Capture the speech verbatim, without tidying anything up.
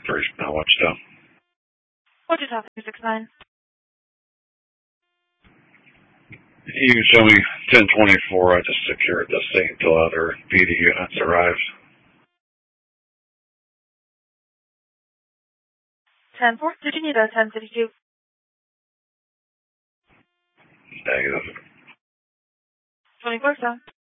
information on what's done. Wichita three six nine. You can show me ten twenty-four. I just secured this thing until other B D units arrive. ten four. Did you need a ten fifty-two? Negative. twenty-four, so.